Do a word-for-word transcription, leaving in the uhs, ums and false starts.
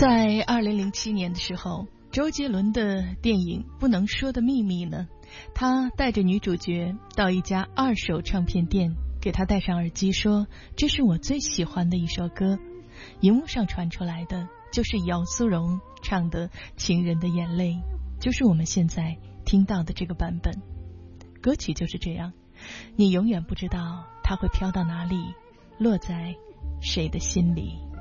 在二零零七年的时候，周杰伦的电影《不能说的秘密》呢，他带着女主角到一家二手唱片店，给她戴上耳机说，这是我最喜欢的一首歌。荧幕上传出来的就是姚苏蓉唱的《情人的眼泪》，就是我们现在听到的这个版本。歌曲就是这样，你永远不知道它会飘到哪里，落在谁的心里。